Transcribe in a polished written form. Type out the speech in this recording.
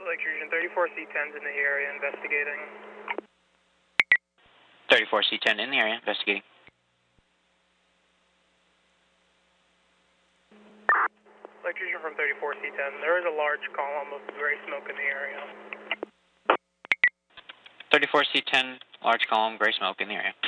Electrician 34C10's in the area investigating. 34C10 in the area investigating. Electrician from 34C10, there is a large column of gray smoke in the area. 34C10, large column, gray smoke in the area.